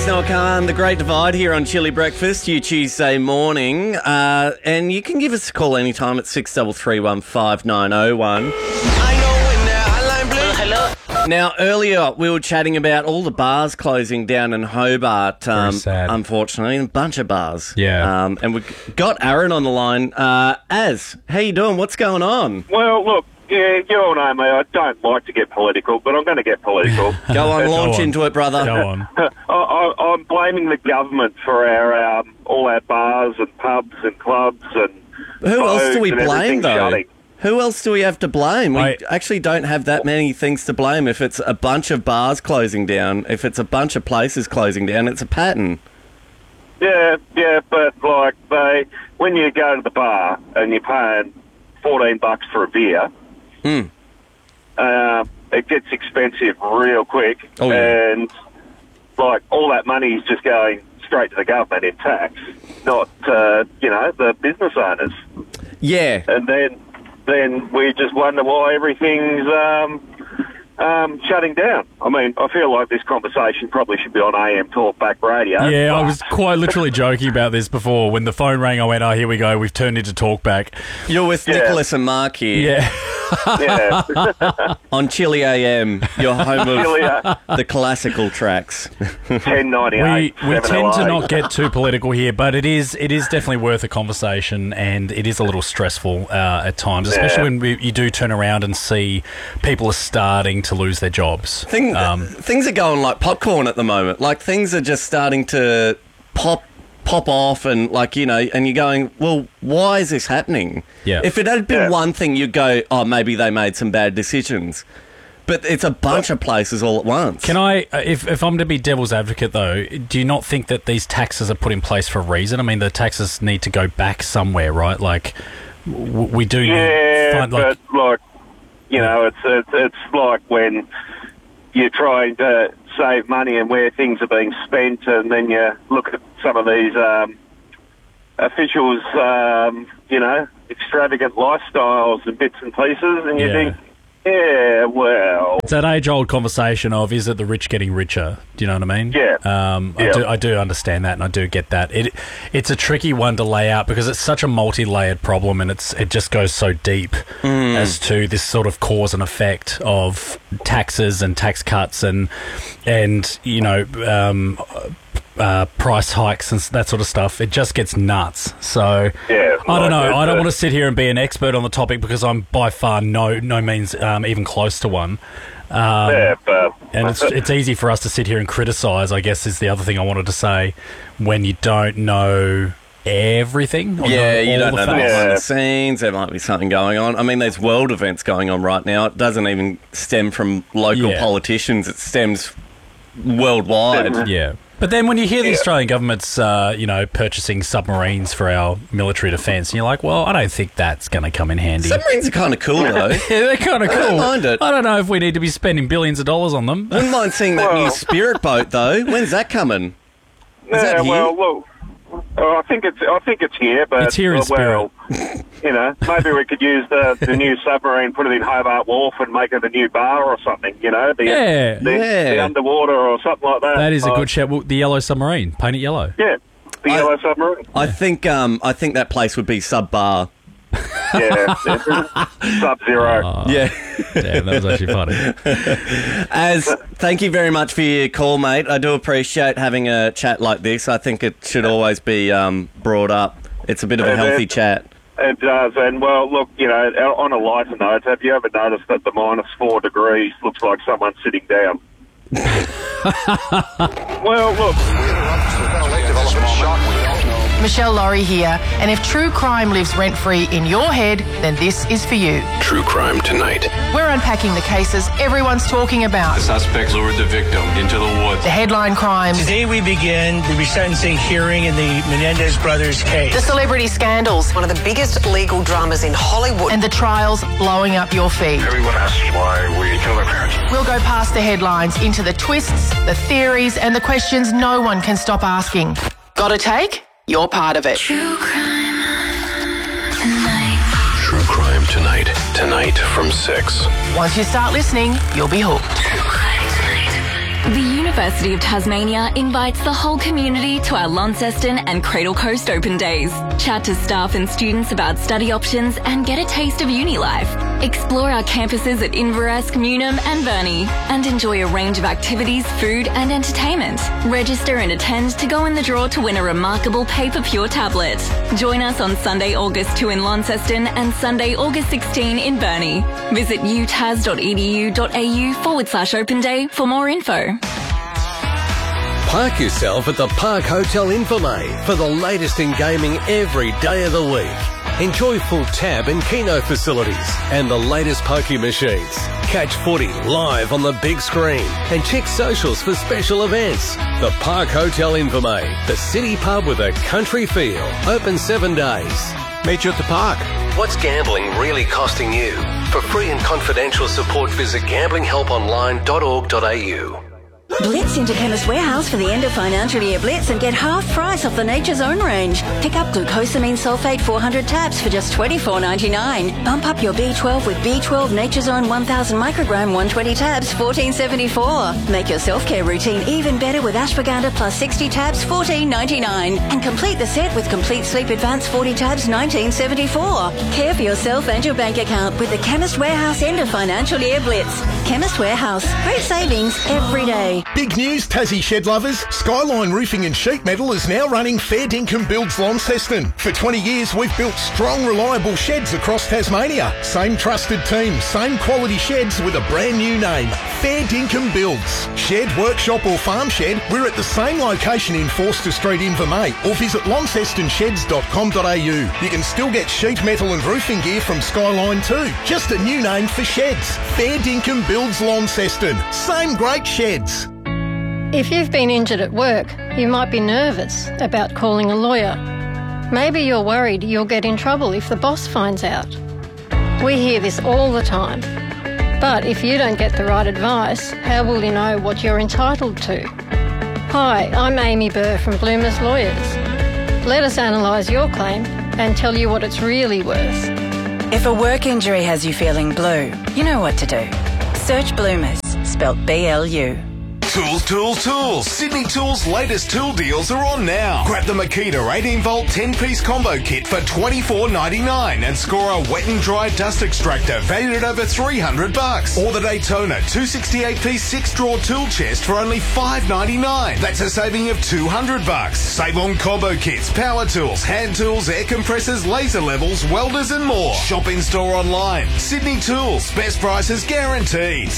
It's Noah Khan, The Great Divide here on Chili Breakfast, your Tuesday morning. And you can give us a call anytime at 63315901. Hello. Now, earlier we were chatting about all the bars closing down in Hobart, Very sad. unfortunately, a bunch of bars. Yeah. And we've got Aaron on the line. Az, how you doing? What's going on? Well, look, yeah, you all know me. I don't like to get political, but I'm going to get political. Go on, launch on. into it, brother. Go on. I'm blaming the government for our all our bars and pubs and clubs and Who else do we boats and blame, everything though? shutting. Who else do we have to blame? We I- actually don't have that many things to blame. If it's a bunch of bars closing down, if it's a bunch of places closing down, it's a pattern. Yeah, but like when you go to the bar and you're paying $14 for a beer, it gets expensive real quick, Oh, yeah. and like all that money is just going straight to the government in tax, not the business owners. Yeah. And then we just wonder why everything's shutting down. I mean, I feel like this conversation probably should be on AM Talkback Radio. Yeah, I but- was quite literally joking about this before. When the phone rang, I went, oh, here we go. We've turned into Talkback. You're with Yeah. Nicholas and Mark here Yeah. Yeah. on Chili AM, your home Really, of the classical tracks. 1098. We tend to 708. not get too political here, but it is definitely worth a conversation, and it is a little stressful at times, especially when you do turn around and see people are starting to lose their jobs. Things are going like popcorn at the moment. Like, things are just starting to pop off, and and you're going, well, why is this happening? Yeah. If it had been Yeah. one thing, you'd go, oh, maybe they made some bad decisions. But it's a bunch of places all at once. Can I, if I'm to be devil's advocate though, do you not think that these taxes are put in place for a reason? I mean, the taxes need to go back somewhere, right? Like, we do Yeah, find, but it's like when you're trying to save money and where things are being spent, and then you look at some of these officials, extravagant lifestyles and bits and pieces, and you Yeah. think, yeah, well, it's that age-old conversation of, is it the rich getting richer? Do you know what I mean? Yeah. Yeah. I do understand that, and I do get that. It's a tricky one to lay out because it's such a multi-layered problem, and it just goes so deep as to this sort of cause and effect of taxes and tax cuts and price hikes and that sort of stuff. It just gets nuts. So Yeah, I don't know. like I don't it. want to sit here and be an expert on the topic because I'm by far no means even close to one. yeah, but And it's easy for us to sit here and criticise, I guess, is the other thing I wanted to say, when you don't know everything. Or Yeah, you all don't the know the facts. behind the scenes. There might be something going on. I mean, there's world events going on right now. It doesn't even stem from local Yeah. politicians. It stems worldwide. Yeah. But then when you hear the Australian government's, purchasing submarines for our military defence, you're like, well, I don't think that's going to come in handy. Submarines are kind of cool, though. Yeah, they're kind of I cool. don't mind it. I don't know if we need to be spending billions of dollars on them. Wouldn't mind seeing that new Spirit boat, though. When's that coming? Is that here? well, look, I think it's here, but It's here in well, maybe we could use the new submarine, put it in Hobart Wharf, and make it a new bar or something. The underwater or something like that. That is a good shout. Well, the yellow submarine, paint it yellow. Yeah, the yellow submarine. I think that place would be sub-bar. Yeah, Sub-Zero. Yeah. Damn, that was actually funny. Az, thank you very much for your call, mate. I do appreciate having a chat like this. I think it should always be brought up. It's a bit of a healthy chat. It does, and well, look, on a lighter note, have you ever noticed that the -4 degrees looks like someone sitting down? Well, look. Michelle Laurie here, and if true crime lives rent-free in your head, then this is for you. True crime tonight. We're unpacking the cases everyone's talking about. The suspect lured the victim into the woods. The headline crimes, Today we begin the resentencing hearing in the Menendez brothers case. the celebrity scandals, One of the biggest legal dramas in Hollywood. and the trials blowing up your feed. Everyone asks why we killed our parents. We'll go past the headlines into the twists, the theories, and the questions no one can stop asking. Got a take? You're part of it. True crime tonight. Tonight from 6. Once you start listening, you'll be hooked. The universe University of Tasmania invites the whole community to our Launceston and Cradle Coast Open Days. Chat to staff and students about study options and get a taste of uni life. Explore our campuses at Inverest, Newnham and Burnie and enjoy a range of activities, food and entertainment. Register and attend to go in the draw to win a remarkable Paper Pure tablet. Join us on Sunday, August 2 in Launceston and Sunday, August 16 in Burnie. Visit utas.edu.au/Open Day for more info. Park yourself at the Park Hotel Invermay for the latest in gaming every day of the week. Enjoy full tab and keno facilities and the latest pokie machines. Catch footy live on the big screen and check socials for special events. The Park Hotel Invermay, the city pub with a country feel. Open 7 days. Meet you at the park. What's gambling really costing you? For free and confidential support, visit gamblinghelponline.org.au. Blitz into Chemist Warehouse for the end of financial year Blitz and get half price off the Nature's Own range. Pick up glucosamine sulfate 400 tabs for just $24.99. Bump up your B12 with B12 Nature's Own 1000 microgram 120 tabs, $14.74. Make your self-care routine even better with ashwagandha plus 60 tabs, $14.99. And complete the set with Complete Sleep Advance 40 tabs, $19.74. Care for yourself and your bank account with the Chemist Warehouse end of financial year Blitz. Chemist Warehouse. Great savings every day. Big news, Tassie shed lovers. Skyline Roofing and Sheet Metal is now running Fair Dinkum Builds Launceston. For 20 years, we've built strong, reliable sheds across Tasmania. Same trusted team, same quality sheds with a brand new name. Fair Dinkum Builds. Shed, workshop or farm shed, we're at the same location in Forster Street, Invermay, or visit launcestonsheds.com.au. You can still get sheet metal and roofing gear from Skyline too. Just a new name for sheds. Fair Dinkum Builds Launceston. Same great sheds. If you've been injured at work, you might be nervous about calling a lawyer. Maybe you're worried you'll get in trouble if the boss finds out. We hear this all the time. But if you don't get the right advice, how will you know what you're entitled to? Hi, I'm Amy Burr from Bloomers Lawyers. Let us analyse your claim and tell you what it's really worth. If a work injury has you feeling blue, you know what to do. Search Bloomers, spelt BLU. Tools, tools, tools. Sydney Tools' latest tool deals are on now. Grab the Makita 18-volt 10-piece combo kit for $24.99 and score a wet and dry dust extractor valued at over $300. Or the Daytona 268-piece 6-drawer tool chest for only $5.99. That's a saving of $200. Save on combo kits, power tools, hand tools, air compressors, laser levels, welders and more. Shop in-store online. Sydney Tools. Best prices guaranteed.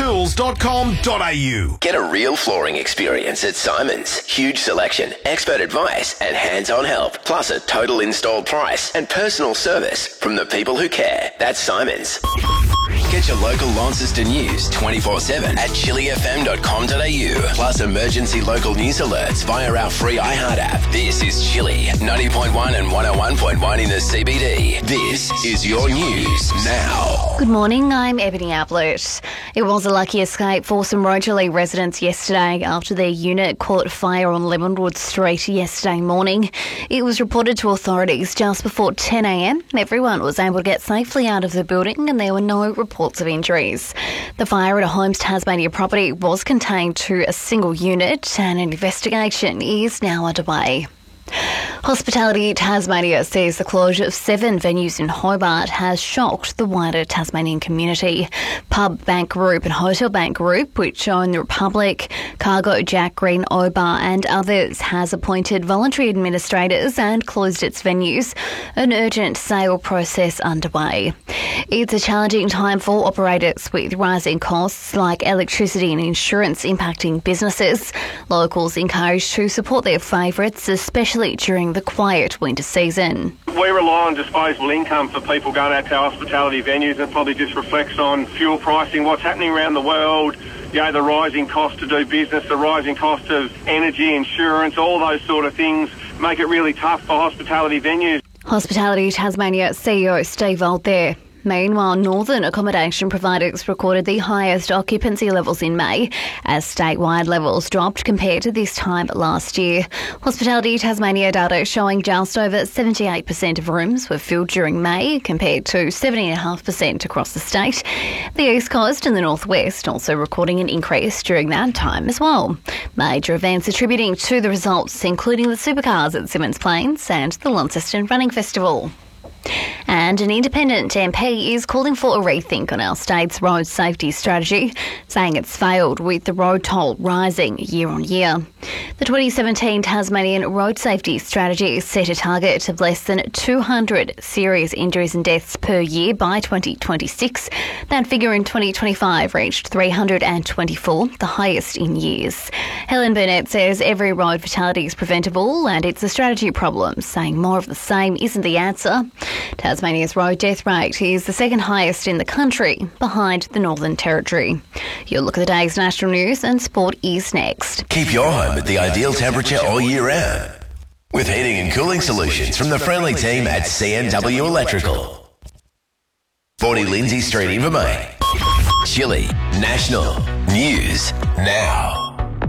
sydneytools.com.au. Get a real flooring experience at Simon's. Huge selection, expert advice and hands-on help. Plus a total installed price and personal service from the people who care. That's Simon's. Get your local Launceston news 24/7 at chillyfm.com.au. Plus emergency local news alerts via our free iHeart app. This is Chilly 90.1 and 101.1 in the CBD. This is your news now. Good morning, I'm Ebony Ablett. It was a lucky escape for some Rogerley residents yesterday after their unit caught fire on Lemonwood Street yesterday morning. It was reported to authorities just before 10 a.m. Everyone was able to get safely out of the building and there were no reports of injuries. The fire at a Homes Tasmania property was contained to a single unit and an investigation is now underway. Hospitality Tasmania says the closure of 7 venues in Hobart has shocked the wider Tasmanian community. Pub Bank Group and Hotel Bank Group, which own the Republic, Cargo, Jack Green, Obar and others, has appointed voluntary administrators and closed its venues. An urgent sale process underway. It's a challenging time for operators with rising costs like electricity and insurance impacting businesses. Locals encouraged to support their favourites, especially during the quiet winter season. We rely on disposable income for people going out to our hospitality venues, and probably just reflects on fuel pricing, what's happening around the world, you know, the rising cost to do business, the rising cost of energy, insurance, all those sort of things make it really tough for hospitality venues. Hospitality Tasmania CEO Steve Auld there. Meanwhile, northern accommodation providers recorded the highest occupancy levels in May as statewide levels dropped compared to this time last year. Hospitality Tasmania data showing just over 78% of rooms were filled during May compared to 70.5% across the state. The East Coast and the Northwest also recording an increase during that time as well. Major events attributing to the results including the supercars at Symmons Plains and the Launceston Running Festival. And an independent MP is calling for a rethink on our state's road safety strategy, saying it's failed with the road toll rising year on year. The 2017 Tasmanian Road Safety Strategy set a target of less than 200 serious injuries and deaths per year by 2026. That figure in 2025 reached 324, the highest in years. Helen Burnett says every road fatality is preventable and it's a strategy problem, saying more of the same isn't the answer. Tasmania's road death rate is the second highest in the country, behind the Northern Territory. Your look at the day's national news and sport is next. Keep your home at the ideal temperature all year round with heating and cooling solutions from the friendly team at CNW Electrical. 40 Lindsay Street, Invermain. Chile National News Now.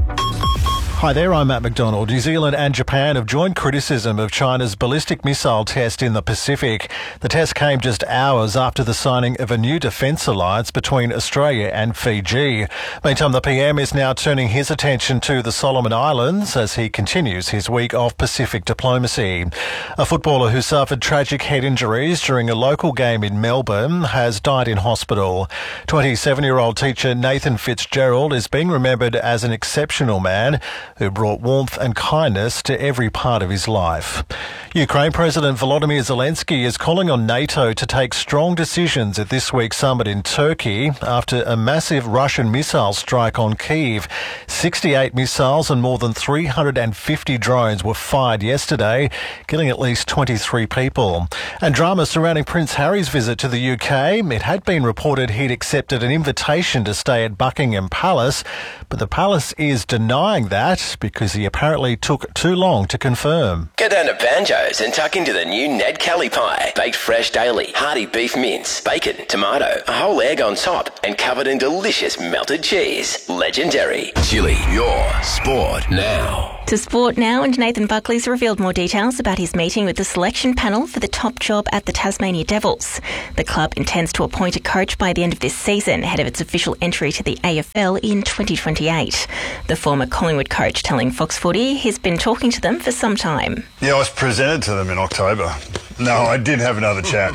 Hi there, I'm Matt McDonald. New Zealand and Japan have joined criticism of China's ballistic missile test in the Pacific. The test came just hours after the signing of a new defence alliance between Australia and Fiji. Meantime, the PM is now turning his attention to the Solomon Islands as he continues his week of Pacific diplomacy. A footballer who suffered tragic head injuries during a local game in Melbourne has died in hospital. 27-year-old teacher Nathan Fitzgerald is being remembered as an exceptional man who brought warmth and kindness to every part of his life. Ukraine President Volodymyr Zelensky is calling on NATO to take strong decisions at this week's summit in Turkey after a massive Russian missile strike on Kyiv. 68 missiles and more than 350 drones were fired yesterday, killing at least 23 people. And drama surrounding Prince Harry's visit to the UK. It had been reported he'd accepted an invitation to stay at Buckingham Palace, but the palace is denying that because he apparently took too long to confirm. Go down to Banjo's and tuck into the new Ned Kelly pie. Baked fresh daily, hearty beef mince, bacon, tomato, a whole egg on top, and covered in delicious melted cheese. Legendary. Chili, your sport now. To Sport Now, and Nathan Buckley's revealed more details about his meeting with the selection panel for the top job at the Tasmania Devils. The club intends to appoint a coach by the end of this season, ahead of its official entry to the AFL in 2028. The former Collingwood coach telling Fox Footy he's been talking to them for some time. Yeah, I was presented to them in October. No, I did have another chat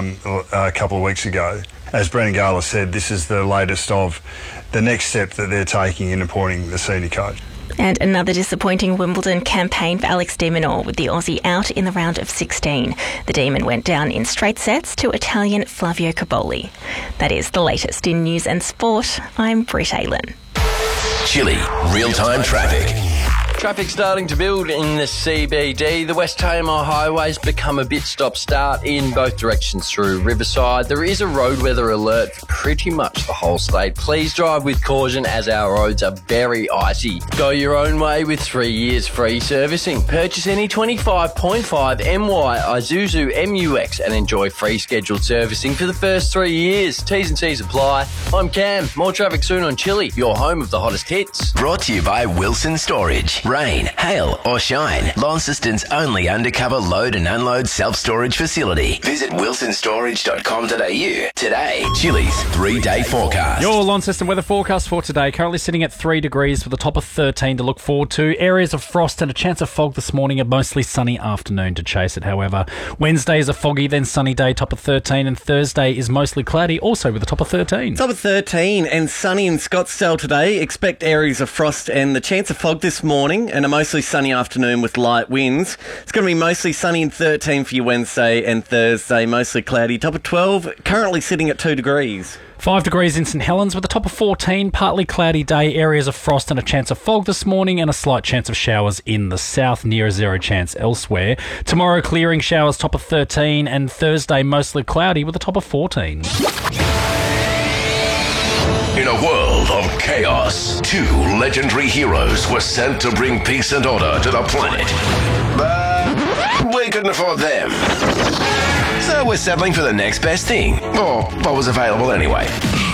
a couple of weeks ago. As Brendan Gala said, this is the latest of the next step that they're taking in appointing the senior coach. And another disappointing Wimbledon campaign for Alex de Minaur, with the Aussie out in the round of 16. The Demon went down in straight sets to Italian Flavio Caboli. That is the latest in news and sport. I'm Britt Aylen. Chili, real-time traffic. Traffic starting to build in the CBD. The West Tamar Highway's become a bit stop-start in both directions through Riverside. There is a road weather alert for pretty much the whole state. Please drive with caution as our roads are very icy. Go your own way with 3 years free servicing. Purchase any 25.5 MY Isuzu MUX and enjoy free scheduled servicing for the first 3 years. T's and C's apply. I'm Cam. More traffic soon on Chili, your home of the hottest hits. Brought to you by Wilson Storage. Rain, hail or shine, Launceston's only undercover load and unload self-storage facility. Visit wilsonstorage.com.au today. Chili's 3-day forecast. Your Launceston weather forecast for today. Currently sitting at 3 degrees with a top of 13 to look forward to. Areas of frost and a chance of fog this morning. A mostly sunny afternoon to chase it, however. Wednesday is a foggy, then sunny day, top of 13. And Thursday is mostly cloudy, also with a top of 13. Top of 13 and sunny in Scottsdale today. Expect areas of frost and the chance of fog this morning. And a mostly sunny afternoon with light winds. It's going to be mostly sunny in 13 for you Wednesday and Thursday, mostly cloudy. Top of 12, currently sitting at 2 degrees. 5 degrees in St Helens with a top of 14, partly cloudy day, areas of frost and a chance of fog this morning and a slight chance of showers in the south, near a zero chance elsewhere. Tomorrow clearing showers, top of 13, and Thursday mostly cloudy with a top of 14. In a world of chaos, 2 legendary heroes were sent to bring peace and order to the planet. But we couldn't afford them. So So we're settling for the next best thing. Or what was available anyway.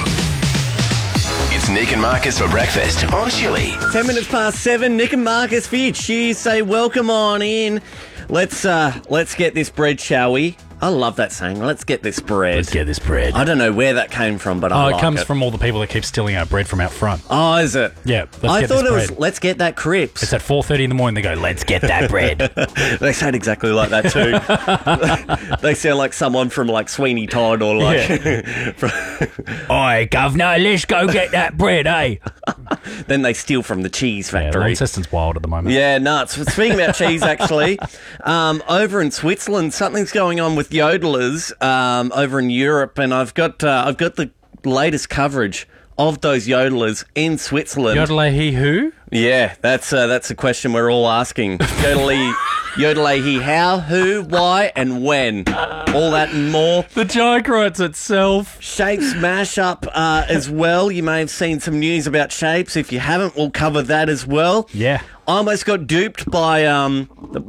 It's Nick and Marcus for breakfast on Chili. 10 minutes past 7. Nick and Marcus for your Tuesday. Welcome on in. Let's get this bread, shall we? I love that saying. Let's get this bread. Let's get this bread. I don't know where that came from, but I like it. It comes from all the people that keep stealing our bread from out front. Oh, is it? Yeah. I thought it was, let's get that Crips. It's at 4:30 in the morning. They go, let's get that bread. They sound exactly like that too. They sound like someone from like Sweeney Todd or like... Oi, governor, let's go get that bread, eh? Then they steal from the cheese factory. Launceston's wild at the moment. Yeah, nuts. Speaking about cheese, actually, over in Switzerland, something's going on with yodelers over in Europe, and I've got the latest coverage of those yodelers in Switzerland. Yodelay he who? Yeah, that's a question we're all asking. Yodelay he how, who, why, and when. All that and more. The joke writes itself. Shapes mashup as well. You may have seen some news about Shapes. If you haven't, we'll cover that as well. Yeah. I almost got duped by an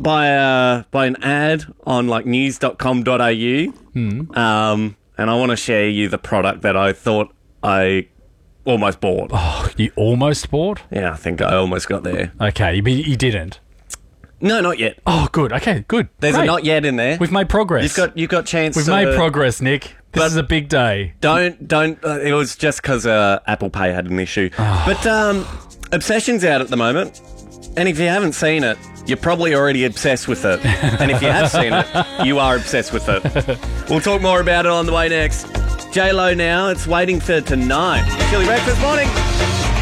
ad on like news.com.au. And I want to share you the product that I thought I almost bought. Oh, you almost bought? Yeah, I think I almost got there. Okay, but you didn't. No, not yet. Oh, good. Okay, good. There's Great. a not yet in there. We've made progress. You've got chance. We've made progress, Nick. This is a big day. Don't. It was just because Apple Pay had an issue. But Obsession's out at the moment, and if you haven't seen it, you're probably already obsessed with it. And if you have seen it, you are obsessed with it. We'll talk more about it on the way next. J-Lo now. It's waiting for tonight. Chili breakfast morning.